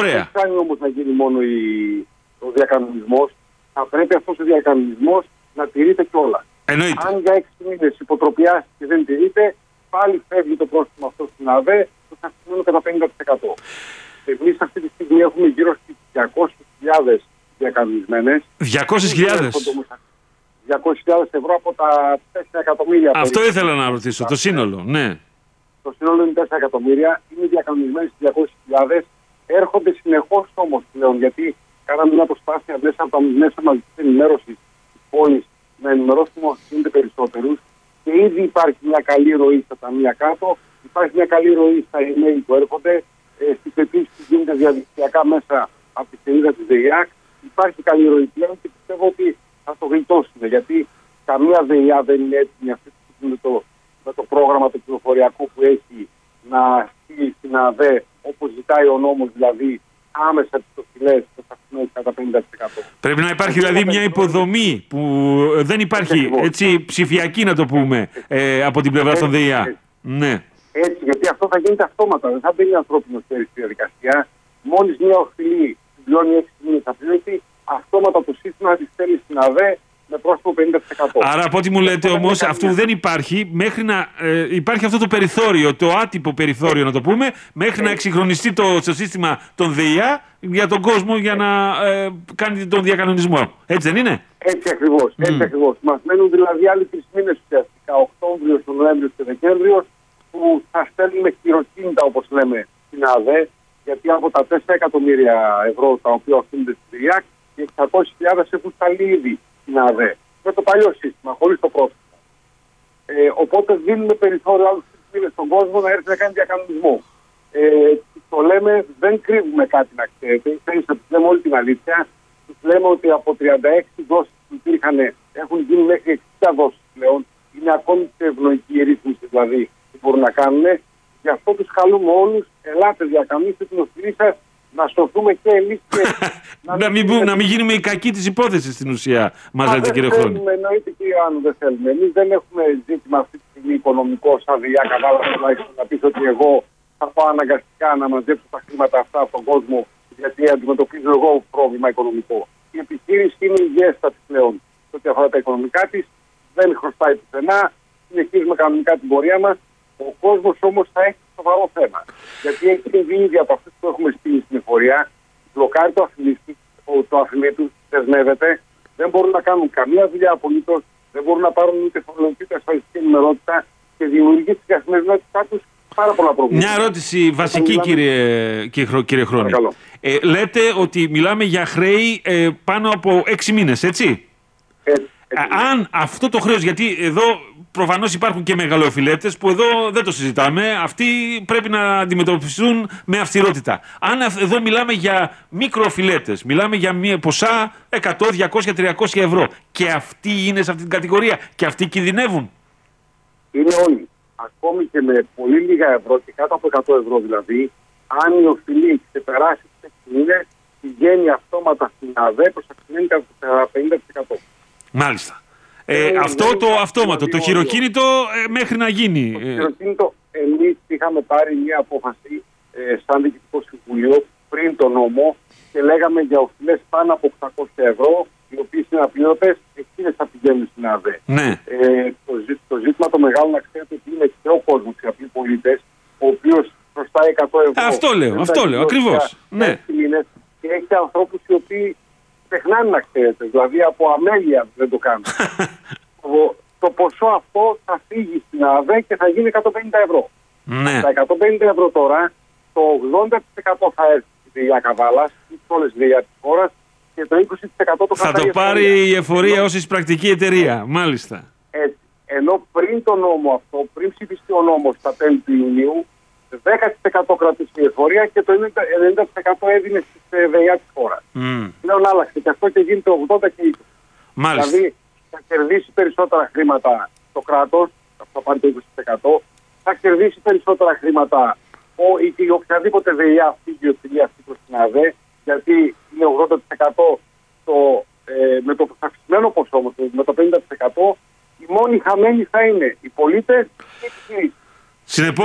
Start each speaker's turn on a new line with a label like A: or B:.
A: Ωραία.
B: Δεν κάνει όμως να γίνει μόνο ο διακανονισμός. Θα πρέπει αυτός ο διακανονισμός να τηρείται κιόλας.
A: Εννοείται.
B: Αν για 6 μήνες υποτροπιάσει και δεν τηρείται, πάλι φεύγει το πρόστιμο αυτό στην ΑΔΕ, το θα αυξημένο κατά 50%. Εμείς αυτή τη στιγμή έχουμε γύρω στις 200.000 διακανονισμένες.
A: 200.000.
B: 200.000 ευρώ από τα 4 εκατομμύρια.
A: Αυτό ήθελα να ρωτήσω, το σύνολο, ναι.
B: Το σύνολο είναι 4 εκατομμύρια, είναι διακανονισμένες στις 200.000. Έρχονται συνεχώς όμως πλέον, γιατί κάναμε μια προσπάθεια μέσα από τα μέσα μαζικής ενημέρωσης της πόλης να ενημερώσουμε όσο γίνεται περισσότερους. Και ήδη υπάρχει μια καλή ροή στα ταμεία κάτω, υπάρχει μια καλή ροή στα email που έρχονται, στις αιτήσεις που γίνεται διαδικτυακά μέσα από τη σελίδα της ΔΕΙΑΚ. Υπάρχει καλή ροή πλέον και πιστεύω ότι θα το γλιτώσουν. Γιατί καμία ΔΕΙΑ δεν είναι έτοιμη αυτή τη στιγμή με το πρόγραμμα το πληροφοριακό που έχει να στείλει στην ΑΔΕ όπως ζητάει ο νόμος, δηλαδή άμεσα τις οφειλές κατά 50%.
A: Πρέπει να υπάρχει δηλαδή μια υποδομή που δεν υπάρχει, έτσι, ψηφιακή να το πούμε, από την πλευρά των ΔΕΙΑ. Ναι.
B: Έτσι, γιατί αυτό θα γίνεται αυτόματα, δεν θα μπαίνει ανθρώπινο χέρι στη διαδικασία. Μόλις μια οφειλή συμπληρώνει 6 μήνες αφήνωση, αυτόματα το σύστημα τη στέλνει στην ΑΔΕ με πρόστιμο 50%.
A: Άρα από ό,τι μου λέτε όμως, αυτό δεν υπάρχει μέχρι να υπάρχει αυτό το περιθώριο, το άτυπο περιθώριο να το πούμε, μέχρι να εξυγχρονιστεί το σύστημα των ΔΕΙΑ για τον κόσμο για να κάνει τον διακανονισμό. Έτσι δεν είναι?
B: Έτσι ακριβώς. Έτσι ακριβώς. Μας μένουν δηλαδή άλλοι 3 μήνες ουσιαστικά, Οκτώβριος, Νοέμβριος και Δεκέμβριος, που θα στέλνουμε χειροκίνητα όπως λέμε στην ΑΔΕ, γιατί από τα 4 εκατομμύρια ευρώ τα οποία οφείλονται στη ΔΕΙΑΚ, οι 600.000 έχουν σταλεί ήδη στην ΑΔΕ. Με το παλιό σύστημα, χωρίς το πρόστιμο. Οπότε δίνουμε περιθώριο άλλους 3 μήνες στον κόσμο να έρθει να κάνει διακανονισμό. Το λέμε, δεν κρύβουμε κάτι να ξέρετε. Τους λέμε όλη την αλήθεια. Τους λέμε ότι από 36 δόσεις που υπήρχαν έχουν γίνει μέχρι 60 δόσεις πλέον. Είναι ακόμη πιο ευνοϊκή η ρύθμιση δηλαδή που μπορούν να κάνουν. Γι' αυτό τους καλούμε όλους. Ελάτε, διακανονίστε την οφειλή σας. Να σωθούμε και εμείς και...
A: να μην γίνουμε οι κακοί της υπόθεσης στην ουσία, μας λέτε κύριε Χρόνη.
B: Εννοείται κύριε Άννου, δεν θέλουμε. Εμείς δεν έχουμε ζήτημα αυτή τη στιγμή οικονομικό σαν ΔΕΙΑ, κατάλαβα τουλάχιστον να πεις ότι εγώ θα πάω αναγκαστικά να μαζέψω τα χρήματα αυτά από τον κόσμο γιατί αντιμετωπίζω εγώ πρόβλημα οικονομικό. Η επιχείρηση είναι υγιέστατη πλέον σε ό,τι αφορά τα οικονομικά της, δεν χρωστάει πουθενά, συνεχίζουμε κανονικά την πορεία μας. Ο κόσμος όμως θα έχει σοβαρό θέμα. Γιατί έχει συμβεί ήδη από αυτούς που έχουμε στείλει στην εφορία, μπλοκάρει το αφημί του, δεσμεύεται, δεν μπορούν να κάνουν καμία δουλειά απολύτως, δεν μπορούν να πάρουν ούτε φορολογική ούτε ασφαλιστική ενημερότητα και δημιουργεί στην καθημερινότητά τους πάρα πολλά προβλήματα.
A: Μια ερώτηση βασική, κύριε Χρόνη. Λέτε ότι μιλάμε για χρέη πάνω από 6 μήνες, έτσι? Αν αυτό το χρέος, γιατί εδώ προφανώς υπάρχουν και μεγαλοοφειλέτες που εδώ δεν το συζητάμε, αυτοί πρέπει να αντιμετωπιστούν με αυστηρότητα. Αν εδώ μιλάμε για μικροοφειλέτες, μιλάμε για μια ποσά 100, 200, 300 ευρώ και αυτοί είναι σε αυτή την κατηγορία και αυτοί κινδυνεύουν.
B: Είναι όλοι. Ακόμη και με πολύ λίγα ευρώ και κάτω από 100 ευρώ δηλαδή, αν η οφειλή ξεπεράσει τις 6 μήνες, πηγαίνει αυτόματα στην ΑΔΕ προς αυξημένη κατά 50%.
A: Μάλιστα. Αυτό το αυτόματο, το χειροκίνητο μέχρι να γίνει.
B: Το χειροκίνητο, εμείς είχαμε πάρει μια απόφαση σαν διοικητικό συμβούλιο πριν τον νόμο και λέγαμε για οφειλές πάνω από 800 ευρώ, οι οποίες είναι απλήρωτες, εκείνες θα πηγαίνουν στην ΑΔΕ.
A: Ναι.
B: Το ζήτημα το μεγάλο να ξέρετε ότι είναι και ο κόσμος, οι απλοί πολίτες, ο οποίος χρωστάει 100 ευρώ.
A: Αυτό λέω, ακριβώς. Ναι.
B: Και έχει ανθρώπους οι οποίοι τεχνάνε να ξέρετε, δηλαδή από αμέλεια δεν το κάνουν. Το ποσό αυτό θα φύγει στην ΑΔΕ και θα γίνει 150 ευρώ.
A: Ναι.
B: Τα 150 ευρώ τώρα, το 80% θα έρθει στη ΔΕΙΑ Καβάλας, σε όλες τις ΔΕΙΑ της χώρας, και το 20%
A: θα το πάρει η εφορία ως εισπρακτική εταιρεία. Μάλιστα.
B: Έτσι. Ενώ πριν τον νόμο αυτό, πριν ψηφιστεί ο νόμος στα τέλη του Ιουνίου, 10% κρατούσε η εφορία και το 90% έδινε στις ΔΕΙΑ της χώρας. Πλέον άλλαξε και αυτό και γίνεται 80 και 20.
A: Μάλιστα.
B: Δηλαδή θα κερδίσει περισσότερα χρήματα το κράτος, θα πάρει το 20%, θα κερδίσει περισσότερα χρήματα ή οποιαδήποτε ΔΕΙΑ φύγει αυτή προς την ΑΔΕ, γιατί είναι 80% με το αυξημένο ποσό, με το 50%, οι μόνοι χαμένοι θα είναι οι πολίτες και οι επιχειρήσεις.